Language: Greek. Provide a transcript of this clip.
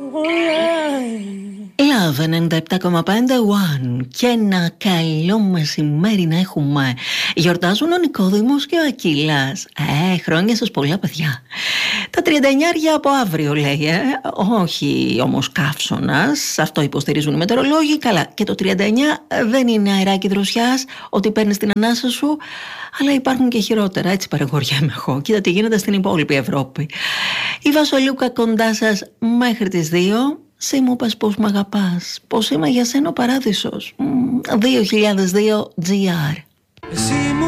Love 97,5 One. Και ένα καλό μεσημέρι να έχουμε. Γιορτάζουν ο Νικόδημος και ο Ακύλας. Χρόνια σας πολλά, παιδιά. Τα 39 από αύριο, λέει. Όχι όμως καύσωνας. Αυτό υποστηρίζουν οι μετεωρολόγοι. Καλά, και το 39 δεν είναι αεράκι δροσιάς, ότι παίρνεις την ανάσα σου. Αλλά υπάρχουν και χειρότερα, έτσι παρηγοριέμαι εγώ. Κοίτα τι γίνεται στην υπόλοιπη Ευρώπη. Η Βασολιούκα κοντά σας μέχρι τις 2. Σε μου πας πως μ' αγαπάς, πως είμαι για σένα ο παράδεισος. 2002 GR.